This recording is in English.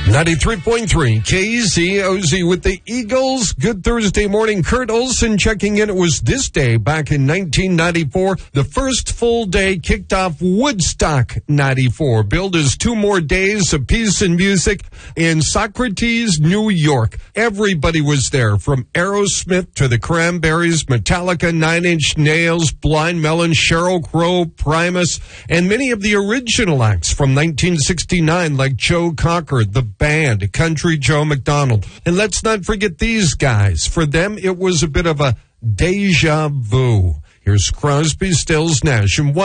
93.3 KZOZ with the Eagles. Good Thursday morning. Kurt Olson checking in. It was this day back in 1994. The first full day kicked off Woodstock 94. Billed as 2 more days of peace and music in Socrates, New York. Everybody was there, from Aerosmith to the Cranberries, Metallica, Nine Inch Nails, Blind Melon, Sheryl Crow, Primus, and many of the original acts from 1969 like Joe Cocker, The Band, Country Joe McDonald. And let's not forget these guys. For them, it was a bit of a deja vu. Here's Crosby, Stills, Nash, and